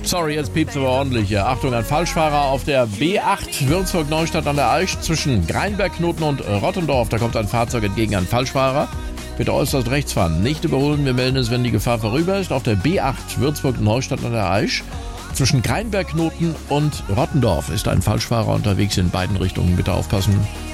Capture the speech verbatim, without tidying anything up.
Sorry, jetzt piept's aber ordentlich hier. Achtung, ein Falschfahrer auf der B acht Würzburg-Neustadt an der Aisch zwischen Greinberg-Knoten und Rottendorf. Da kommt ein Fahrzeug entgegen, ein Falschfahrer. Bitte äußerst rechts fahren. Nicht überholen, wir melden es, wenn die Gefahr vorüber ist. Auf der B acht Würzburg-Neustadt an der Aisch zwischen Greinberg-Knoten und Rottendorf ist ein Falschfahrer unterwegs in beiden Richtungen. Bitte aufpassen.